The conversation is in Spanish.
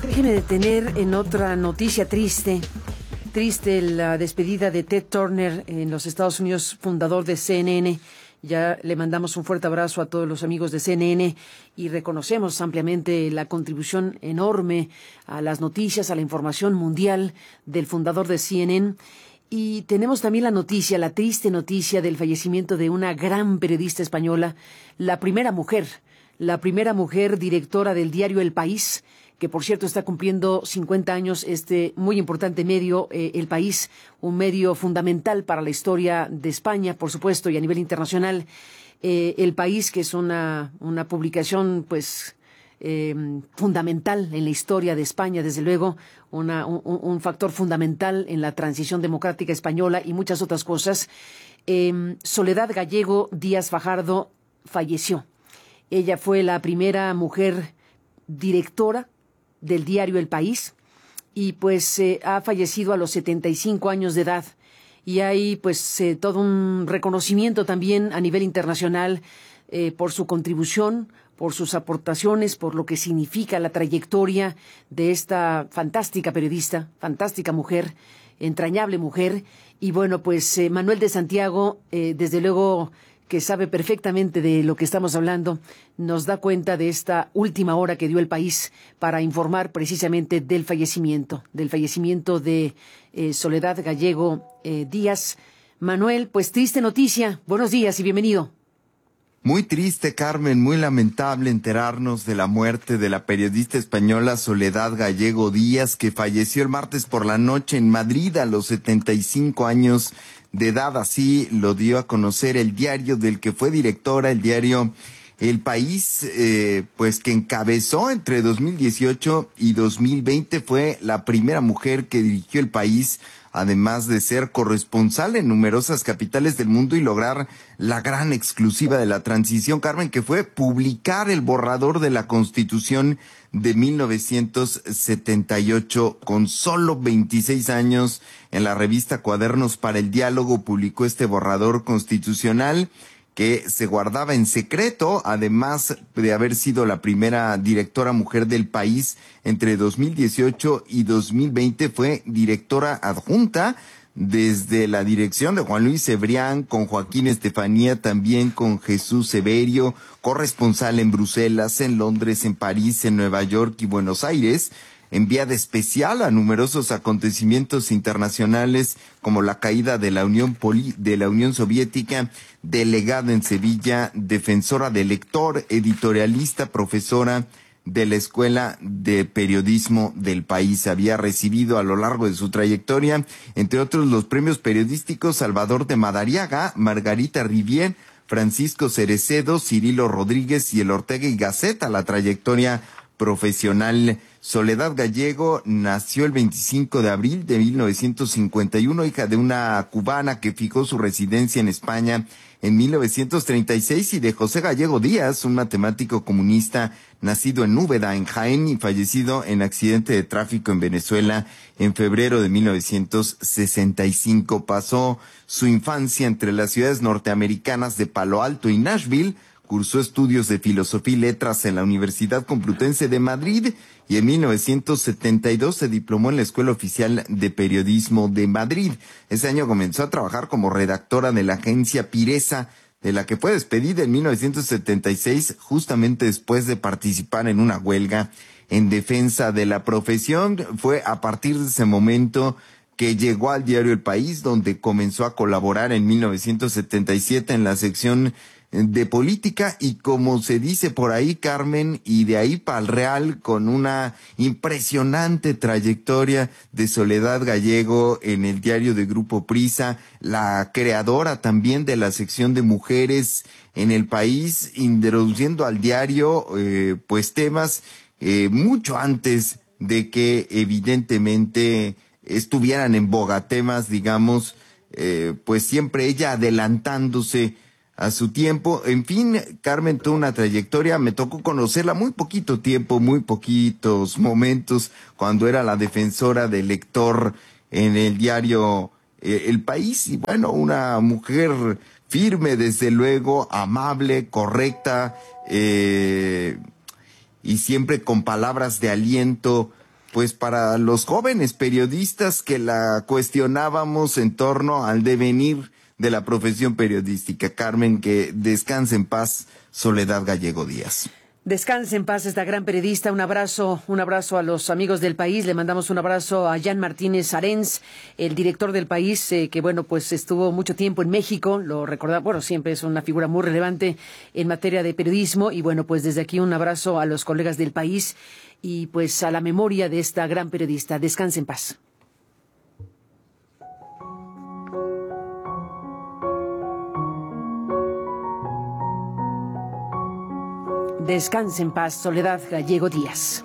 Déjeme detener en otra noticia triste. Triste la despedida de Ted Turner en los Estados Unidos, fundador de CNN. Ya le mandamos un fuerte abrazo a todos los amigos de CNN y reconocemos ampliamente la contribución enorme a las noticias, a la información mundial del fundador de CNN. Y tenemos también la triste noticia del fallecimiento de una gran periodista española, la primera mujer directora del diario El País, que por cierto está cumpliendo 50 años, este muy importante medio, El País, un medio fundamental para la historia de España, por supuesto, y a nivel internacional. El País, que es una publicación, pues, fundamental en la historia de España, desde luego, un factor fundamental en la transición democrática española y muchas otras cosas. Soledad Gallego Díaz Fajardo falleció. Ella fue la primera mujer directora del diario El País y pues ha fallecido a los 75 años de edad. Y hay pues todo un reconocimiento también a nivel internacional por su contribución, por sus aportaciones, por lo que significa la trayectoria de esta fantástica periodista, fantástica mujer, entrañable mujer. Y bueno, pues Manuel de Santiago, desde luego que sabe perfectamente de lo que estamos hablando, nos da cuenta de esta última hora que dio El País para informar precisamente del fallecimiento de Soledad Gallego Díaz. Manuel, pues triste noticia. Buenos días y bienvenido. Muy triste, Carmen, muy lamentable enterarnos de la muerte de la periodista española Soledad Gallego Díaz, que falleció el martes por la noche en Madrid a los 75 años de edad. Así lo dio a conocer el diario del que fue directora, el diario El País, pues que encabezó entre 2018 y 2020, fue la primera mujer que dirigió El País, además de ser corresponsal en numerosas capitales del mundo y lograr la gran exclusiva de la transición, Carmen, que fue publicar el borrador de la Constitución de 1978. Con solo 26 años, en la revista Cuadernos para el Diálogo publicó este borrador constitucional que se guardaba en secreto, además de haber sido la primera directora mujer del País entre 2018 y 2020. Fue directora adjunta desde la dirección de Juan Luis Cebrián, con Joaquín Estefanía, también con Jesús Severio, corresponsal en Bruselas, en Londres, en París, en Nueva York y Buenos Aires, enviada especial a numerosos acontecimientos internacionales como la caída de la Unión Soviética, delegada en Sevilla, defensora del lector, editorialista, profesora de la Escuela de Periodismo del País. Había recibido a lo largo de su trayectoria, entre otros, los premios periodísticos Salvador de Madariaga, Margarita Rivière, Francisco Cerecedo, Cirilo Rodríguez y el Ortega y Gasset. La trayectoria profesional. Soledad Gallego nació el 25 de abril de 1951, hija de una cubana que fijó su residencia en España en 1936, y de José Gallego Díaz, un matemático comunista nacido en Úbeda, en Jaén, y fallecido en accidente de tráfico en Venezuela en febrero de 1965. Pasó su infancia entre las ciudades norteamericanas de Palo Alto y Nashville. Cursó estudios de Filosofía y Letras en la Universidad Complutense de Madrid y en 1972 se diplomó en la Escuela Oficial de Periodismo de Madrid. Ese año comenzó a trabajar como redactora de la agencia Piresa, de la que fue despedida en 1976, justamente después de participar en una huelga en defensa de la profesión. Fue a partir de ese momento que llegó al diario El País, donde comenzó a colaborar en 1977 en la sección de política, y como se dice por ahí, Carmen, y de ahí para el Real, con una impresionante trayectoria de Soledad Gallego en el diario de Grupo Prisa, la creadora también de la sección de mujeres en El País, introduciendo al diario pues temas mucho antes de que evidentemente estuvieran en boga, temas, digamos, pues siempre ella adelantándose a su tiempo. En fin, Carmen tuvo una trayectoria, me tocó conocerla muy poquito tiempo, muy poquitos momentos, cuando era la defensora del lector en el diario El País, y bueno, una mujer firme, desde luego, amable, correcta, y siempre con palabras de aliento pues para los jóvenes periodistas que la cuestionábamos en torno al devenir de la profesión periodística. Carmen, que descanse en paz Soledad Gallego Díaz. Descanse en paz esta gran periodista. Un abrazo a los amigos del País. Le mandamos un abrazo a Jan Martínez Arens, el director del País, que bueno, pues estuvo mucho tiempo en México. Lo recordamos, bueno, siempre es una figura muy relevante en materia de periodismo. Y bueno, pues desde aquí un abrazo a los colegas del País y pues a la memoria de esta gran periodista. Descanse en paz. Descanse en paz, Soledad Gallego Díaz.